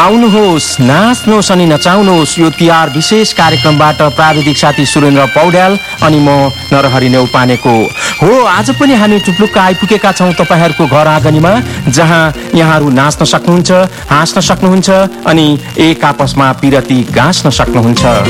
आउनुहोस्, नाच्नुहोस् अनि नचाउनुहोस् यो तिहार विशेष कार्यक्रमबाट प्राविधिक साथी सुरेन्द्र पौड्याल अनि म नरहरि नेउपानेको हो। आज पनि हामी टुप्लुक्क आइपुगेका छौँ तपाईँहरूको घर आँगनीमा, जहाँ यहाँहरू नाच्न सक्नुहुन्छ, हाँस्न सक्नुहुन्छ अनि एक आपसमा पिरती गाँच्न सक्नुहुन्छ।